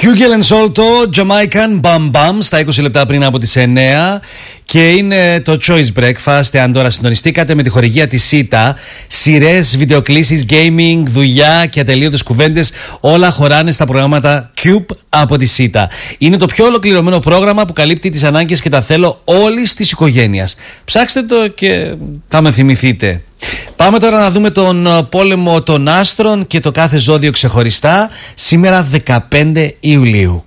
Hugel and Solto, Jamaican Bam Bam στα 20 λεπτά πριν από τις 9 και είναι το Choice Breakfast. Εάν τώρα συντονιστήκατε με τη χορηγία της ΣΥΤΑ, σειρές, βιντεοκλήσεις, gaming, δουλειά και ατελείωτες κουβέντες, όλα χωράνε στα προγράμματα Cube από τη ΣΥΤΑ. Είναι το πιο ολοκληρωμένο πρόγραμμα που καλύπτει τις ανάγκες και τα θέλω όλης της οικογένειας. Ψάξτε το και θα με θυμηθείτε. Πάμε τώρα να δούμε τον πόλεμο των άστρων και το κάθε ζώδιο ξεχωριστά σήμερα 15 Ιουλίου.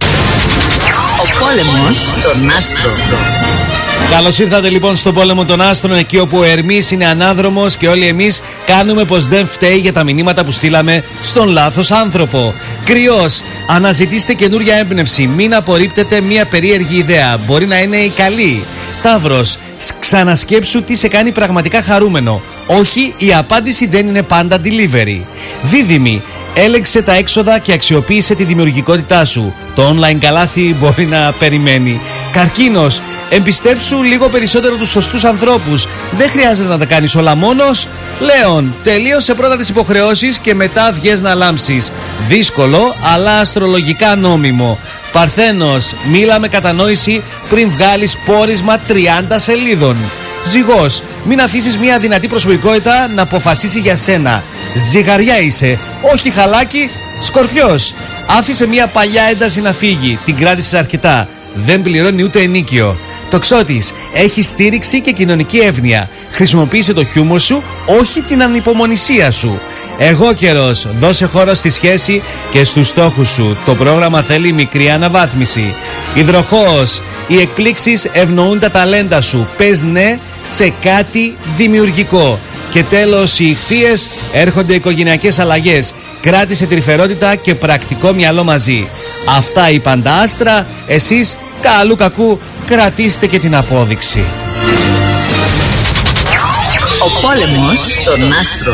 Ο πόλεμος των άστρων. Καλώς ήρθατε λοιπόν στον πόλεμο των άστρων, εκεί όπου ο Ερμής είναι ανάδρομος και όλοι εμείς κάνουμε πως δεν φταίει για τα μηνύματα που στείλαμε στον λάθος άνθρωπο. Κρυός, αναζητήστε καινούρια έμπνευση, μην απορρίπτετε μια περίεργη ιδέα, μπορεί να είναι η καλή. Ταύρος, ξανασκέψου τι σε κάνει πραγματικά χαρούμενο. Όχι, η απάντηση δεν είναι πάντα delivery. Δίδυμη, έλεξε τα έξοδα και αξιοποίησε τη δημιουργικότητά σου. Το online καλάθι μπορεί να περιμένει. Καρκίνος, εμπιστέψου λίγο περισσότερο τους σωστούς ανθρώπους. Δεν χρειάζεται να τα κάνεις όλα μόνος. Λέων, τελείωσε πρώτα τις υποχρεώσεις και μετά βγες να λάμψεις. Δύσκολο, αλλά αστρολογικά νόμιμο. Παρθένος, μίλα με κατανόηση πριν βγάλεις πόρισμα 30 σελίδων. Ζυγός, μην αφήσεις μια δυνατή προσωπικότητα να αποφασίσει για σένα. Ζυγαριά είσαι, όχι χαλάκι. Σκορπιός, άφησε μια παλιά ένταση να φύγει, την κράτησες αρκετά. Δεν πληρώνει ούτε ενίκιο. Τοξότης, έχει στήριξη και κοινωνική εύνοια. Χρησιμοποίησε το χιούμορ σου, όχι την ανυπομονησία σου. Εγώκερος, δώσε χώρο στη σχέση και στους στόχους σου. Το πρόγραμμα θέλει μικρή αναβάθμιση. Υδροχόος, οι εκπλήξεις ευνοούν τα ταλέντα σου. Πες ναι σε κάτι δημιουργικό. Και τέλος, οι Ιχθύες, έρχονται οικογενειακές αλλαγές. Κράτησε τρυφερότητα και πρακτικό μυαλό μαζί. Αυτά είπαν τα άστρα, εσείς καλού κακού κρατήστε και την απόδειξη. Ο πόλεμος των άστρων.